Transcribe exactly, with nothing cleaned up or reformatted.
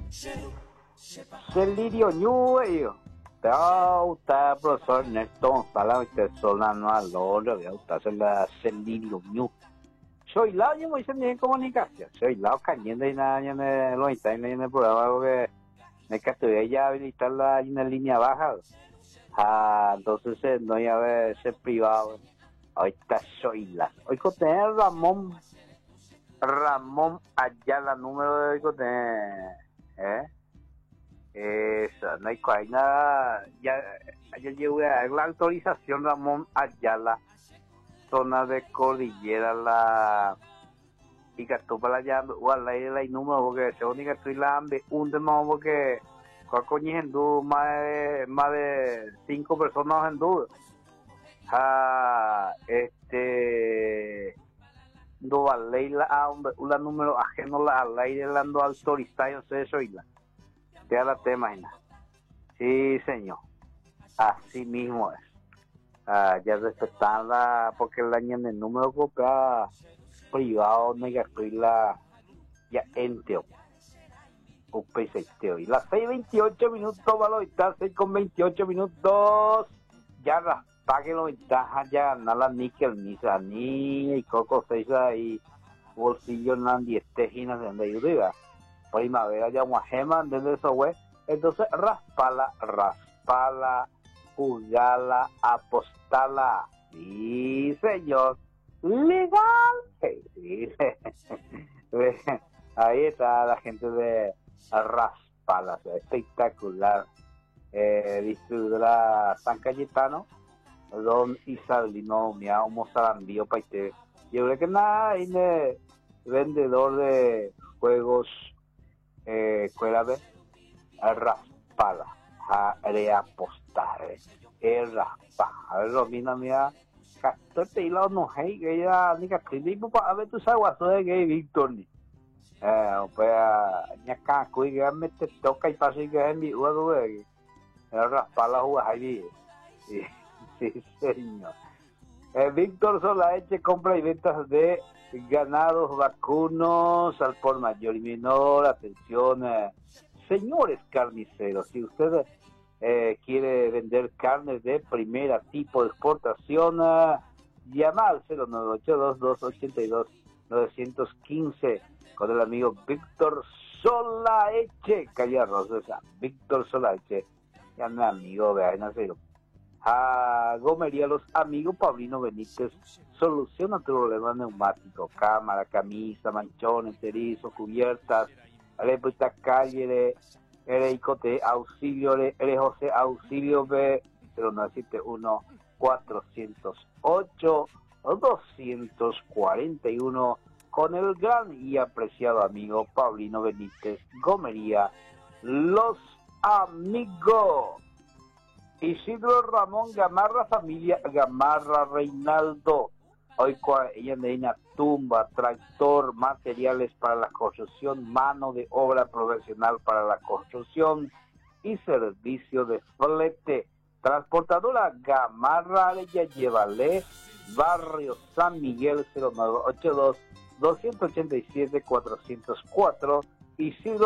Celirio Ñu ellos. Pero usted, profesor Ernesto González, usted sola no a loro, usted es la Celirio Ñu. Soy lado, yo me dicen en comunicación. Soy lado cayendo y nada, yo me lo instalo en el programa porque me estudié ya habilitar la en la línea baja. Ah, entonces eh, no ya ve ese privado. Ahorita soy la. Hoy con tener Ramón Ramón Ayala, número de hoy con tener, ¿eh? Eso, no hay cual, nada, ya, ya llevo la autorización Ramón Ayala, zona de cordillera, la y que tú para allá, o al aire la número, porque según que estoy la hambre, un tema, porque cuál coño en duda, más de, más de cinco personas en duda. Ah, este, no vale la, la número ajeno la al aire, la ando autorizada, yo sé eso y la. Ya la te imaginas. Sí, señor. Así mismo es. Ah, ya respetarla porque el año en el número copiado privado negastoy la ya enteo. O peseteo. Y las seis veintiocho minutos, valorita, seis con veintiocho minutos. Ya las pague lo ventaja, ya ganar la níquel, misa, ni y coco seis y bolsillo nandi estejinas de donde ayuda. Primavera ya guajema desde eso güey, entonces raspala, raspala, jugala, apostala, sí señor, legal, sí, ahí está la gente de Raspala, espectacular, eh, distribuidora San Cayetano, don Isabelino, miau, mozarambío, paite, yo creo que nada, hay de vendedor de juegos. Eh, quella ve raspala a reapostar eh raspa a ver Romina mía castor te lo no hay que ya ni que te digo para ver tu sabes de que Víctor ni eh pues ya acá cuy que me te toca y pasa que es mi uno de raspala juega ahí sí señor. eh, Víctor Solaeche, compra y ventas de ganados vacunos al por mayor y menor. Atención, eh, señores carniceros, si usted eh, quiere vender carnes de primera tipo de exportación, eh, llama al cero nueve ocho dos dos ocho dos nueve uno cinco con el amigo Víctor Solaeche, calle Rosa, Víctor Solaeche, ya mi amigo, vean, así. A Gomería Los Amigos Paulino Benítez soluciona tu problema neumático, cámara, camisa, manchón, enterizo, cubiertas, repita calle de Ereicote, auxilio de Ere José, auxilio B cero nueve siete uno cuatro cero ocho dos cuatro uno con el gran y apreciado amigo Paulino Benítez, Gomería Los Amigos. Isidro Ramón Gamarra, familia Gamarra Reinaldo. Hoy ella de una tumba, tractor, materiales para la construcción, mano de obra profesional para la construcción y servicio de flete. Transportadora Gamarra, ella llévale, barrio San Miguel cero nueve ocho dos dos ocho siete cuatro cero cuatro. Isidro